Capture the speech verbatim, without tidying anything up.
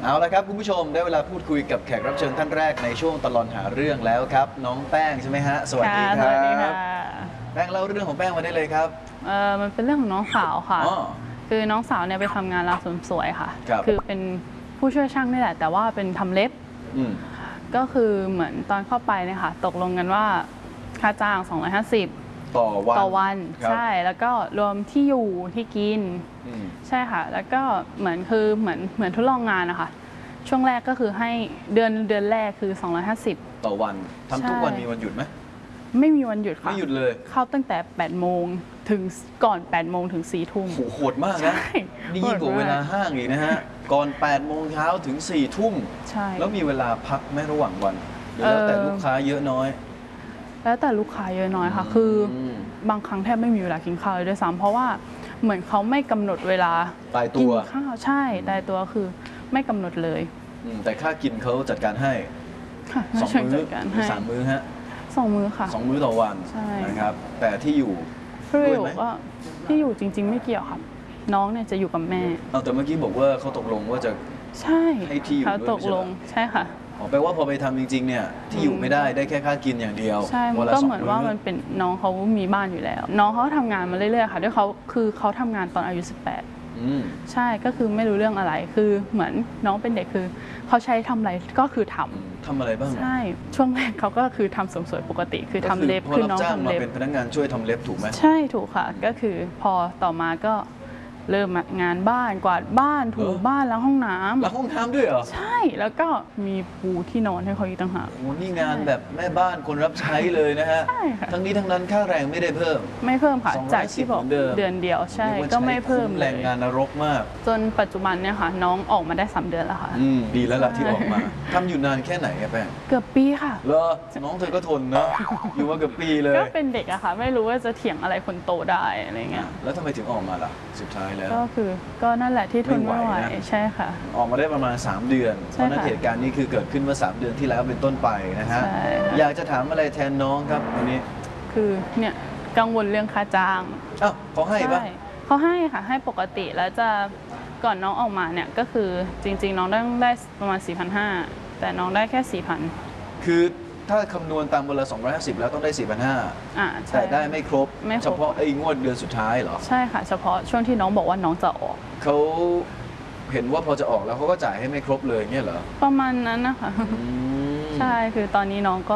เอาละครับคุณผู้ชมได้เวลาพูดคุยกับแขกรับเชิญท่านแรกในช่วงตลอดหาเรื่องแล้วครับน้องแป้งใช่ไหมฮะสวัสดีครับสวัสดีค่ะแป้งเล่าเรื่องของแป้งมาได้เลยครับเออมันเป็นเรื่องของน้องสาวค่ะคือน้องสาวเนี่ยไปทำงานร้านเสริมสวยค่ะคือเป็นผู้ช่วยช่างนี่แหละแต่ว่าเป็นทำเล็บก็คือเหมือนตอนเข้าไปเนี่ยค่ะตกลงกันว่าค่าจ้างสองร้อยห้าสิบต่อวันต่อวันใช่แล้วก็รวมที่อยู่ที่กินใช่ค่ะแล้วก็เหมือนคือเหมือนเหมือนทดลองงานนะคะช่วงแรกก็คือให้เดือนเดือนแรกคือสองร้อยห้าสิบต่อวันทำทุกวันมีวันหยุดไหมไม่มีวันหยุดค่ะไม่หยุดเลยเข้าตั้งแต่แปดโมงถึงก่อนแปดโมงถึงสี่ทุ่มโหโหดมากนะนี่ยิ่งกว่าเวลาห้างอีกนะฮะก่อนแปดโมงเช้าถึงสี่ทุ่มใช่แล้วมีเวลาพักไหมระหว่างวันแล้วแต่ลูกค้าเยอะน้อยแล้วแต่ลูกค้าเยอะน้อยค่ะคือบางครั้งแทบไม่มีเวลากินข้าวเลยด้วยซ้ำเพราะว่าเหมือนเขาไม่กำหนดเวลาตายตัวกินข้าวใช่ตายตัวคือไม่กำหนดเลยแต่ค่ากินเขาจัดการให้สองมื้อสามมื้อฮะสองมื้อค่ะสองมื้อต่อวันนะครับแต่ที่อยู่ที่อยู่ก็ที่อยู่จริงๆไม่เกี่ยวครับน้องเนี่ยจะอยู่กับแม่เอาแต่เมื่อกี้บอกว่าเขาตกลงว่าจะใช่ให้ที่อยู่ด้วยตกลงใช่ค่ะอ๋อแปลว่าพอไปทำจริงๆเนี่ยที่อยู่ไม่ได้ได้แค่ค่ากินอย่างเดียวใช่มันก็เหมือนว่ามันเป็นน้องเขามีบ้านอยู่แล้วน้องเขาทำงานมาเรื่อยๆค่ะด้วยเขาคือเขาทำงานตอนอายุสิบแปดใช่ก็คือไม่รู้เรื่องอะไรคือเหมือนน้องเป็นเด็กคือเขาใช้ทำอะไรก็คือทำทำอะไรบ้างใช่ช่วงแรกเขาก็คือทำเสริมสวยปกติคือทำเล็บคือน้องทำเล็บเป็นพนักงานช่วยทำเล็บถูกไหมใช่ถูกค่ะก็คือพอต่อมาก็เริ่มงานบ้านกวาดบ้านถูบ้านแล้วห้องน้ำแล้วห้องน้ำด้วยเหรอใช่แล้วก็มีปูที่นอนให้เขาอีกต่างหากโอ้นี่งานแบบแม่บ้านคนรับใช้เลยนะฮะใช่ค่ะทั้งนี้ทั้งนั้นค่าแรงไม่ได้เพิ่มไม่เพิ่มค่ะจากที่บอกเดือนเดียวใช่ก็ไม่เพิ่มแรงงานนรกมากจนปัจจุบันเนี่ยค่ะน้องออกมาได้สามเดือนแล้วค่ะอืมดีแล้วล่ะที่ออกมาทำอยู่นานแค่ไหนแป้งเกือบปีค่ะเหรอน้องเธอก็ทนนะอยู่มาเกือบปีเลยก็เป็นเด็กอะค่ะไม่รู้ว่าจะเถียงอะไรคนโตได้อะไรเงี้ยแล้วทำไมถึงออกมาล่ะสุดท้ายแล้วก็คือก็นั่นแหละที่ทนไม่ไหวใช่ค่ะออกมาได้ประมาณสามเดือนเพราะนั้นเหตุการณ์นี้คือเกิดขึ้นเมื่อสามเดือนที่แล้วเป็นต้นไปนะฮะอยากจะถามอะไรแทนน้องครับวันนี้คือเนี่ยกังวลเรื่องค่าจ้างอ้าวเขาให้ปะเขาให้ค่ะให้ปกติแล้วจะก่อนน้องออกมาเนี่ยก็คือจริงๆน้องต้องได้ประมาณ สี่พันห้าร้อย แต่น้องได้แค่ สี่พันคือถ้าคำนวณตามเวลาสองร้อยห้าสิบแล้วต้องได้ สี่พันห้าร้อยอ่าแต่ได้ไม่ครบเฉพาะไอ้งวดเดือนสุดท้ายเหรอใช่ค่ะเฉพาะช่วงที่น้องบอกว่าน้องจะออกเขาเห็นว่าพอจะออกแล้วเขาก็จ่ายให้ไม่ครบเลยเงี้ยเหรอประมาณนั้นนะคะใช่คือตอนนี้น้องก็